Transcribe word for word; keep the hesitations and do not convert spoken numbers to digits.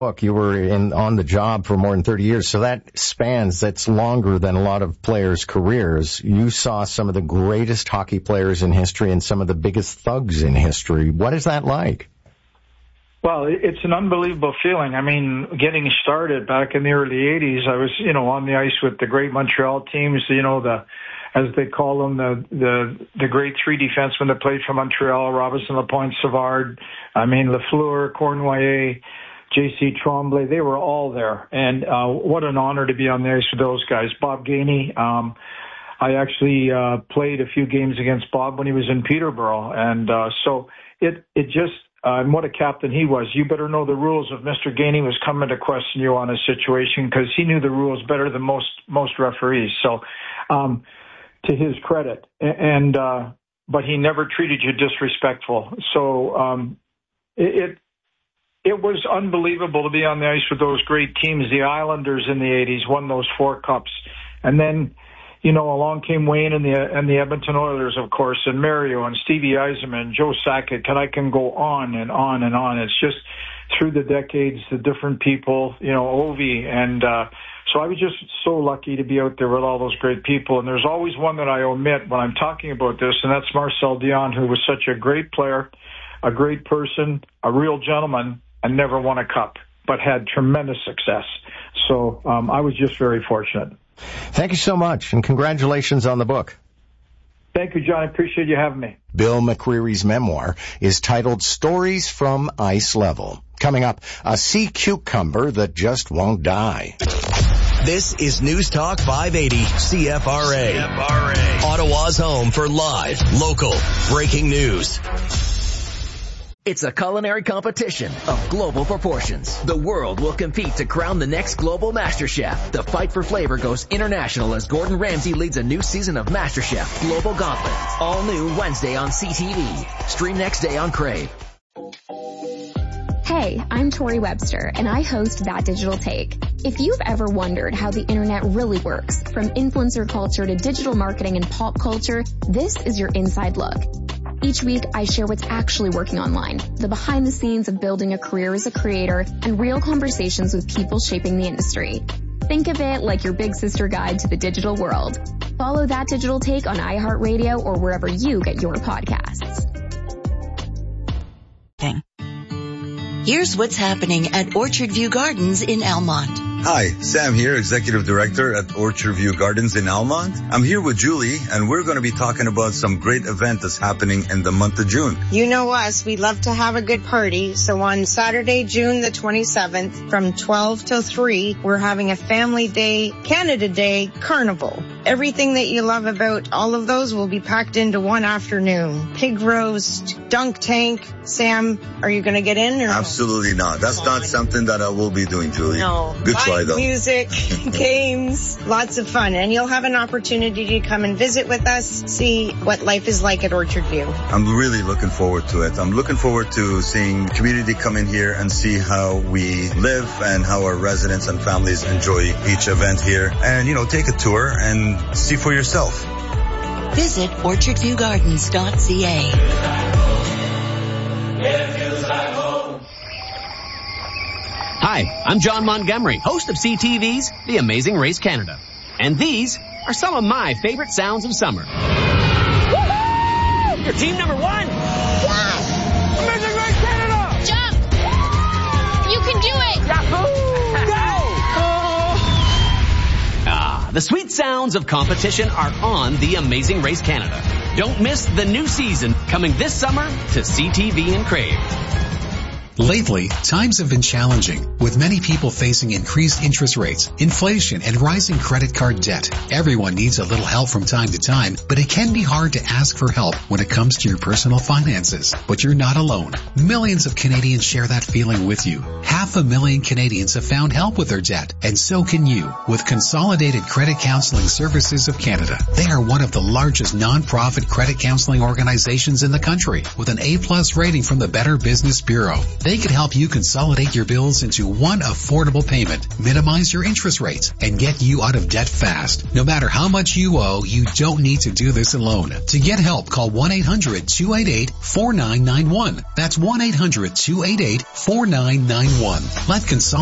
Look, you were in on the job for more than thirty years, so that spans, that's longer than a lot of players' careers. You saw some of the greatest hockey players in history and some of the biggest thugs in history. What is that like? Well, it's an unbelievable feeling. I mean, getting started back in the early eighties, I was, you know, on the ice with the great Montreal teams, you know, the, as they call them, the, the, the great three defensemen that played for Montreal, Robinson, Lapointe, Savard, I mean, Lafleur, Cournoyer, J C Tremblay, they were all there. And, uh, what an honor to be on the ice with those guys. Bob Gainey, um, I actually, uh, played a few games against Bob when he was in Peterborough. And, uh, so it, it just, Uh, and what a captain he was. You better know the rules if Mister Gainey was coming to question you on a situation, because he knew the rules better than most most referees. So, um, to his credit, and uh, but he never treated you disrespectful. So um, it, it it was unbelievable to be on the ice with those great teams. The Islanders in the eighties won those four cups, and then, you know, along came Wayne and the and the Edmonton Oilers, of course, and Mario and Stevie Yzerman, Joe Sakic, and I can go on and on and on. It's just through the decades, the different people, you know, Ovi. And uh, so I was just so lucky to be out there with all those great people. And there's always one that I omit when I'm talking about this, and that's Marcel Dion, who was such a great player, a great person, a real gentleman, and never won a cup, but had tremendous success. So um, I was just very fortunate. Thank you so much, and congratulations on the book. Thank you, John. I appreciate you having me. Bill McCreary's memoir is titled Stories from Ice Level. Coming up, a sea cucumber that just won't die. This is News Talk five eighty C F R A. C F R A. Ottawa's home for live, local, breaking news. It's a culinary competition of global proportions. The world will compete to crown the next global Master Chef. The fight for flavor goes international as Gordon Ramsay leads a new season of Master Chef Global Gauntlet. All new Wednesday on C T V. Stream next day on Crave. Hey, I'm Tori Webster, and I host That Digital Take. If you've ever wondered how the internet really works, from influencer culture to digital marketing and pop culture, this is your inside look. Each week, I share what's actually working online, the behind the scenes of building a career as a creator, and real conversations with people shaping the industry. Think of it like your big sister guide to the digital world. Follow That Digital Take on iHeartRadio or wherever you get your podcasts. Here's what's happening at Orchard View Gardens in Almont. Hi, Sam here, Executive Director at Orchard View Gardens in Almont. I'm here with Julie, and we're going to be talking about some great event that's happening in the month of June. You know us, we love to have a good party. So on Saturday, June the twenty-seventh, from twelve till three, we're having a Family Day, Canada Day Carnival. Everything that you love about all of those will be packed into one afternoon. Pig roast, dunk tank. Sam, are you going to get in? Or Absolutely not. That's not something that I will be doing, Julie. No. Good try, though. Music, games, lots of fun. And you'll have an opportunity to come and visit with us, see what life is like at Orchard View. I'm really looking forward to it. I'm looking forward to seeing community come in here and see how we live and how our residents and families enjoy each event here. And, you know, take a tour and see for yourself. Visit orchard view gardens dot c a. Hi, I'm John Montgomery, host of C T V's The Amazing Race Canada. And these are some of my favorite sounds of summer. Woo-hoo! Your team number one! Yes! Amazing Race Canada! Jump! You can do it! Yahoo! Go! Ah, the sweet sounds of competition are on The Amazing Race Canada. Don't miss the new season coming this summer to C T V and Crave. Lately, times have been challenging, with many people facing increased interest rates, inflation, and rising credit card debt. Everyone needs a little help from time to time, but it can be hard to ask for help when it comes to your personal finances. But you're not alone. Millions of Canadians share that feeling with you. Half a million Canadians have found help with their debt, and so can you, with Consolidated Credit Counseling Services of Canada. They are one of the largest non-profit credit counseling organizations in the country, with an A plus rating from the Better Business Bureau. They could help you consolidate your bills into one affordable payment, minimize your interest rates, and get you out of debt fast. No matter how much you owe, you don't need to do this alone. To get help, call one eight hundred two eight eight four nine nine one. That's one eight hundred two eight eight four nine nine one. Let Consolidate